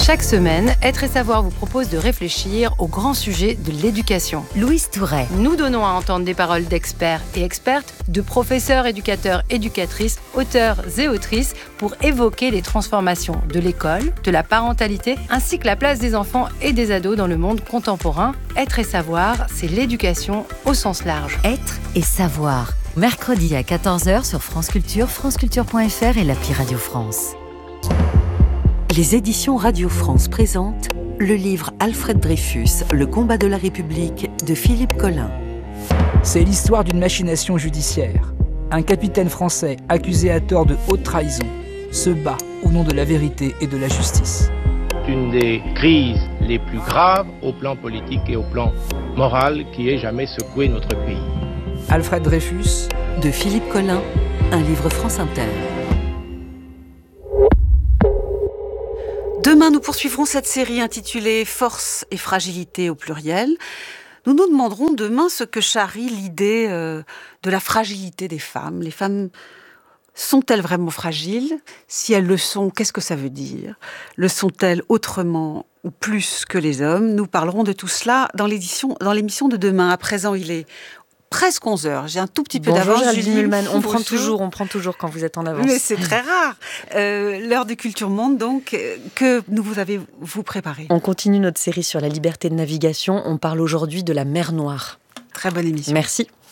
Chaque semaine, Être et Savoir vous propose de réfléchir au grand sujet de l'éducation. Louise Touret. Nous donnons à entendre des paroles d'experts et expertes, de professeurs, éducateurs, éducatrices, auteurs et autrices pour évoquer les transformations de l'école, de la parentalité, ainsi que la place des enfants et des ados dans le monde contemporain. Être et Savoir, c'est l'éducation au sens large. Être et Savoir. Mercredi à 14h sur France Culture, franceculture.fr et l'appli Radio France. Les éditions Radio France présentent le livre Alfred Dreyfus, Le combat de la République de Philippe Collin. C'est l'histoire d'une machination judiciaire. Un capitaine français accusé à tort de haute trahison se bat au nom de la vérité et de la justice. Une des crises les plus graves au plan politique et au plan moral qui ait jamais secoué notre pays. Alfred Dreyfus de Philippe Collin, un livre France Inter. Demain, nous poursuivrons cette série intitulée « Force et fragilité » au pluriel. Nous nous demanderons demain ce que charrie l'idée de la fragilité des femmes. Les femmes sont-elles vraiment fragiles ? Si elles le sont, qu'est-ce que ça veut dire ? Le sont-elles autrement ou plus que les hommes ? Nous parlerons de tout cela dans l'émission de demain. À présent, il est presque 11h. J'ai un tout petit peu d'avance. Bonjour Julie Mühlmann. On prend toujours quand vous êtes en avance. Mais c'est très rare. L'heure de Culture Monde, donc, que vous avez préparé. On continue notre série sur la liberté de navigation. On parle aujourd'hui de la mer Noire. Très bonne émission. Merci.